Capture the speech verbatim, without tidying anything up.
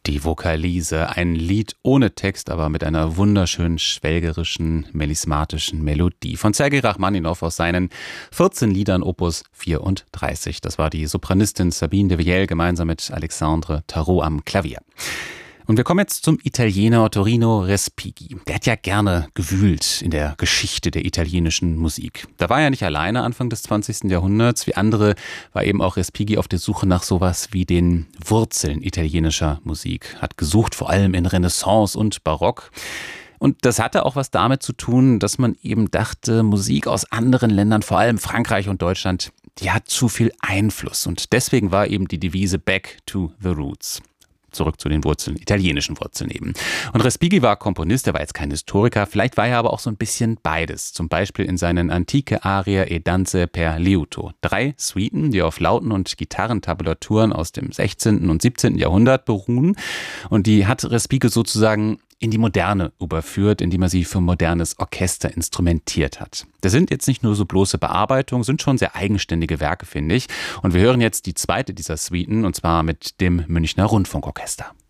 Die Vokalise, ein Lied ohne Text, aber mit einer wunderschönen, schwelgerischen, melismatischen Melodie von Sergei Rachmaninow aus seinen vierzehn Liedern Opus vierunddreißig. Das war die Sopranistin Sabine de Vielle gemeinsam mit Alexandre Tarot am Klavier. Und wir kommen jetzt zum Italiener Ottorino Respighi. Der hat ja gerne gewühlt in der Geschichte der italienischen Musik. Da war er nicht alleine Anfang des zwanzigsten Jahrhunderts. Wie andere war eben auch Respighi auf der Suche nach sowas wie den Wurzeln italienischer Musik. Hat gesucht vor allem in Renaissance und Barock. Und das hatte auch was damit zu tun, dass man eben dachte, Musik aus anderen Ländern, vor allem Frankreich und Deutschland, die hat zu viel Einfluss. Und deswegen war eben die Devise Back to the Roots. Zurück zu den Wurzeln, italienischen Wurzeln eben. Und Respighi war Komponist, er war jetzt kein Historiker, vielleicht war er aber auch so ein bisschen beides. Zum Beispiel in seinen Antike Arie e Danze per Liuto. Drei Suiten, die auf Lauten- und Gitarrentabulaturen aus dem sechzehnten und siebzehnten Jahrhundert beruhen. Und die hat Respighi sozusagen in die Moderne überführt, indem er sie für modernes Orchester instrumentiert hat. Das sind jetzt nicht nur so bloße Bearbeitungen, sind schon sehr eigenständige Werke, finde ich. Und wir hören jetzt die zweite dieser Suiten, und zwar mit dem Münchner Rundfunkorchester.